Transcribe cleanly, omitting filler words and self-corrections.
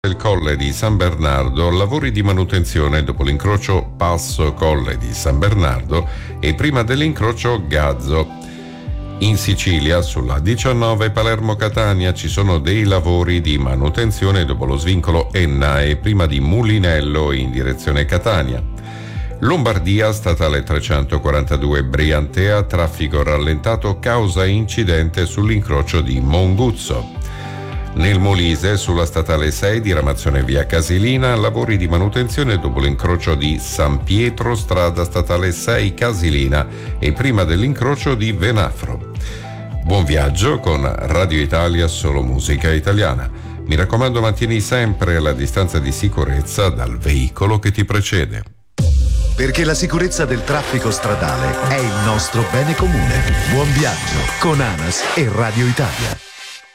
Il Colle di San Bernardo, lavori di manutenzione dopo l'incrocio Passo Colle di San Bernardo e prima dell'incrocio Gazzo. In Sicilia, sulla 19 Palermo-Catania, ci sono dei lavori di manutenzione dopo lo svincolo Enna e prima di Mulinello in direzione Catania. Lombardia, statale 342 Briantea, traffico rallentato causa incidente sull'incrocio di Monguzzo. Nel Molise, sulla statale 6 diramazione via Casilina, lavori di manutenzione dopo l'incrocio di San Pietro, strada statale 6 Casilina e prima dell'incrocio di Venafro. Buon viaggio con Radio Italia, solo musica italiana. Mi raccomando, mantieni sempre la distanza di sicurezza dal veicolo che ti precede. Perché la sicurezza del traffico stradale è il nostro bene comune. Buon viaggio con ANAS e Radio Italia.